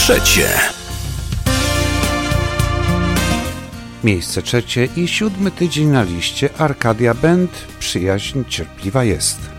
trzecie. Miejsce trzecie i 7. tydzień na liście Arcadia Band, Przyjaźń cierpliwa jest.